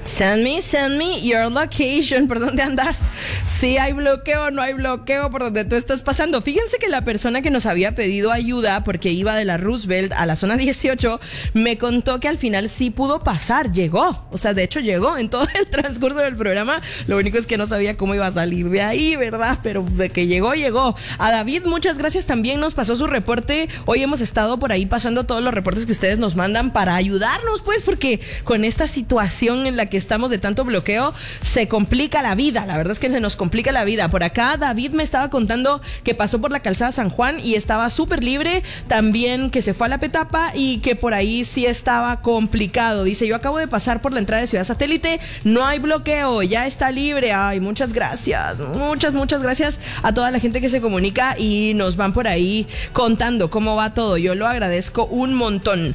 Send me your location. ¿Por dónde andas? Si hay bloqueo, no hay bloqueo, por donde tú estás pasando. Fíjense que la persona que nos había pedido ayuda porque iba de la Roosevelt a la zona 18 me contó que al final sí pudo pasar, llegó. O sea, de hecho llegó en todo el transcurso del programa. Lo único es que no sabía cómo iba a salir de ahí, ¿verdad? Pero de que llegó, llegó. A David, muchas gracias, también nos pasó su reporte. Hoy hemos estado por ahí pasando todos los reportes que ustedes nos mandan para ayudarnos, pues, porque con esta situación en la que estamos de tanto bloqueo, se complica la vida. La verdad es que se nos complica la vida. Por acá David me estaba contando que pasó por la calzada San Juan y estaba súper libre. También que se fue a la Petapa y que por ahí sí estaba complicado. Dice, yo acabo de pasar por la entrada de Ciudad Satélite, no hay bloqueo, ya está libre. Ay, muchas gracias. Muchas gracias a toda la gente que se comunica y nos van por ahí contando cómo va todo. Yo lo agradezco un montón.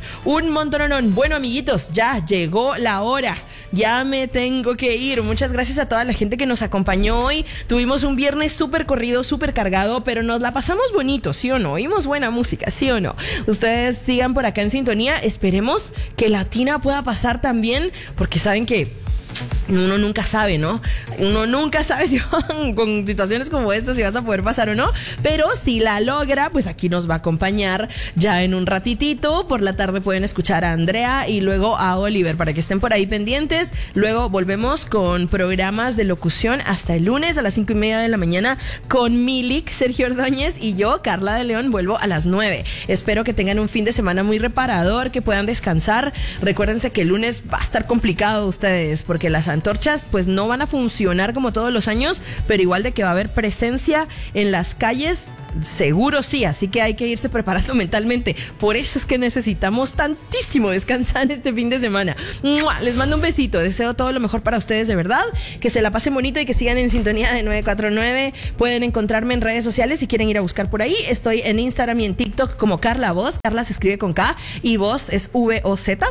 Bueno, amiguitos, ya llegó la hora. Ya me tengo que ir. Muchas gracias a toda la gente que nos acompañó hoy. Tuvimos un viernes súper corrido, súper cargado, pero nos la pasamos bonito, ¿sí o no? Oímos buena música, ¿sí o no? Ustedes sigan por acá en sintonía. Esperemos que Latina pueda pasar también, porque saben que uno nunca sabe, ¿no? Uno nunca sabe si con situaciones como esta si vas a poder pasar o no, pero si la logra, pues aquí nos va a acompañar ya en un ratitito. Por la tarde pueden escuchar a Andrea y luego a Oliver para que estén por ahí pendientes. Luego volvemos con programas de locución hasta el lunes a las 5:30 de la mañana con Milik, Sergio Ordóñez, y yo, Carla de León, vuelvo a las 9. Espero que tengan un fin de semana muy reparador, que puedan descansar. Recuérdense que el lunes va a estar complicado ustedes porque las antorchas pues no van a funcionar como todos los años, pero igual de que va a haber presencia en las calles, seguro sí, así que hay que irse preparando mentalmente. Por eso es que necesitamos tantísimo descansar este fin de semana. ¡Mua! Les mando un besito, deseo todo lo mejor para ustedes, de verdad, que se la pasen bonito y que sigan en sintonía de 949. Pueden encontrarme en redes sociales si quieren ir a buscar por ahí. Estoy en Instagram y en TikTok como Carla Voz. Carla se escribe con K y Voz es V-O-Z.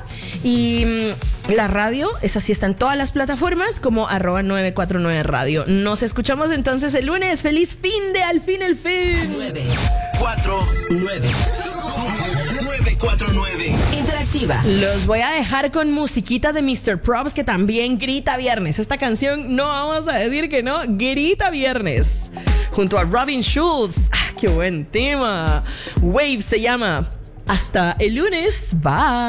Y la radio, esa sí está en todas las plataformas como @949 radio. Nos escuchamos entonces el lunes. ¡Feliz fin de al fin el fin! 949 Interactiva. Los voy a dejar con musiquita de Mr. Props, que también grita viernes. Esta canción, no vamos a decir que no, grita viernes. Junto a Robin Schulz. ¡Ah, qué buen tema! Wave se llama. Hasta el lunes. Bye.